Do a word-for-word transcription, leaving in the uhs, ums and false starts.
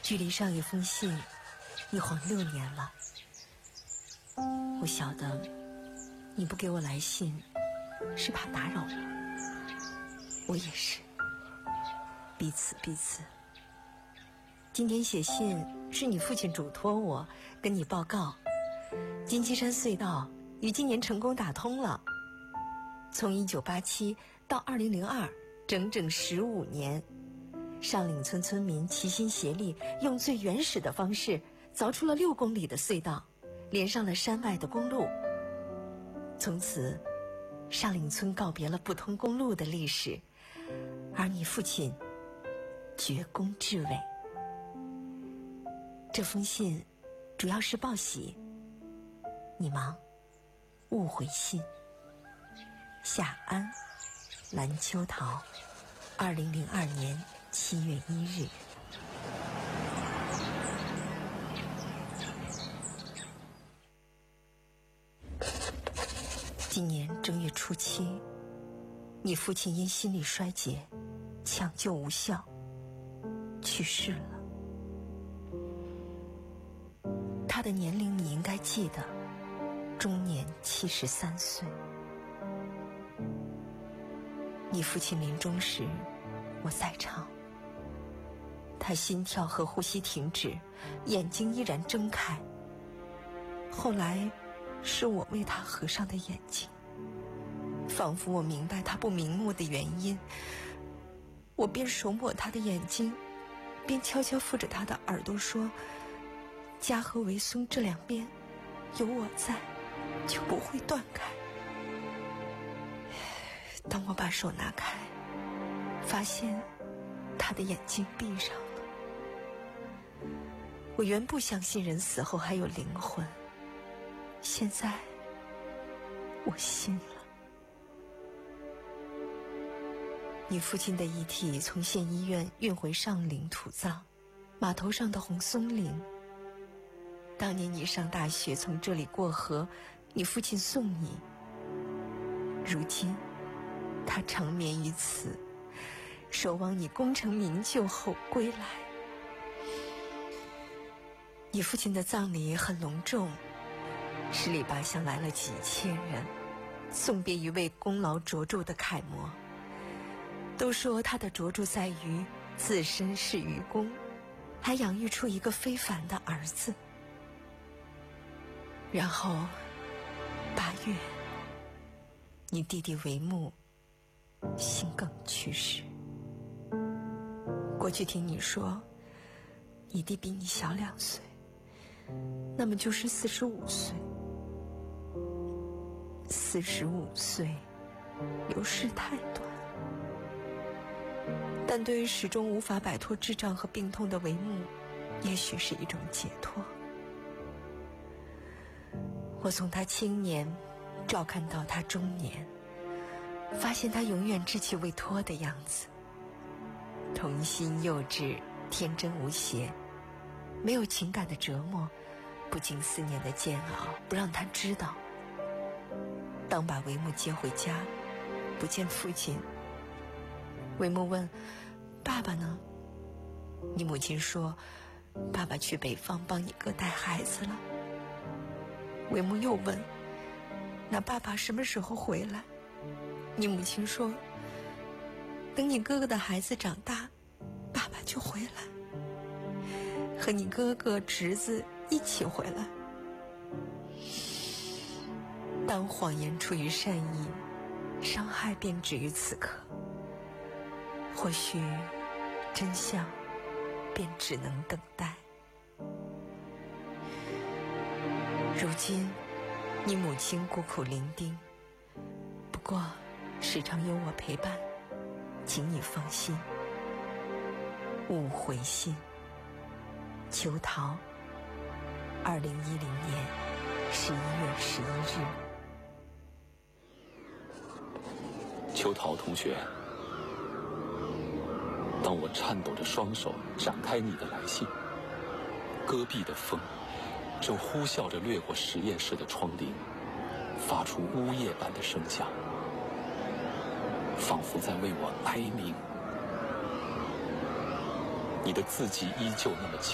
距离上一封信一晃六年了。我晓得你不给我来信是怕打扰我，我也是，彼此彼此。今天写信是你父亲嘱托我跟你报告，金鸡山隧道于今年成功打通了。从一九八七到二零零二，整整十五年，上岭村村民齐心协力，用最原始的方式凿出了六公里的隧道，连上了山外的公路。从此，上岭村告别了不通公路的历史，而你父亲绝功至伟。这封信主要是报喜，你忙，勿回信。夏安，蓝秋桃，二零零二年七月一日。今年正月初七，你父亲因心力衰竭，抢救无效，去世了。他的年龄你应该记得，终年七十三岁。你父亲临终时，我在场。他心跳和呼吸停止，眼睛依然睁开。后来是我为他合上的眼睛，仿佛我明白他不瞑目的原因，我便手抹他的眼睛，便悄悄扶着他的耳朵说：家和维松这两边有我在，就不会断开。当我把手拿开，发现他的眼睛闭上了。我原不相信人死后还有灵魂，现在我信了。你父亲的遗体从县医院运回上岭土葬，码头上的红松林。当年你上大学从这里过河，你父亲送你。如今他长眠于此，守望你功成名就后归来。你父亲的葬礼很隆重，十里八乡来了几千人，送别一位功劳卓著的楷模。都说他的卓著在于自身是愚公，还养育出一个非凡的儿子。然后八月，你弟弟维木心梗去世。过去听你说，你弟比你小两岁，那么就是四十五岁。四十五岁，流逝太短。但对于始终无法摆脱智障和病痛的维木，也许是一种解脱。我从他青年照看到他中年，发现他永远稚气未脱的样子，童心幼稚，天真无邪，没有情感的折磨，不经思念的煎熬，不让他知道。当把维木接回家，不见父亲，维木问：爸爸呢？你母亲说：爸爸去北方帮你哥带孩子了。维木又问：那爸爸什么时候回来？你母亲说：等你哥哥的孩子长大，爸爸就回来，和你哥哥侄子一起回来。当谎言出于善意，伤害便止于此刻，或许真相便只能等待。如今你母亲孤苦伶仃，不过时常有我陪伴，请你放心，勿回信。秋桃，二零一零年十一月十一日。 秋桃同学，当我颤抖着双手展开你的来信，戈壁的风正呼啸着掠过实验室的窗棂，发出呜咽般的声响，仿佛在为我哀鸣。你的字迹依旧那么